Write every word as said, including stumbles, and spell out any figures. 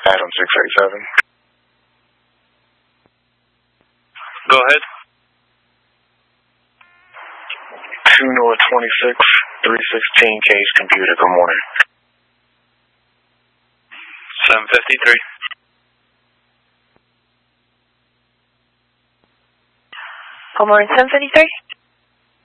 Adam six eighty-seven. Go ahead. two North twenty-six, three sixteen Cage Computer. Good morning. seven fifty-three. Good morning, seven fifty-three.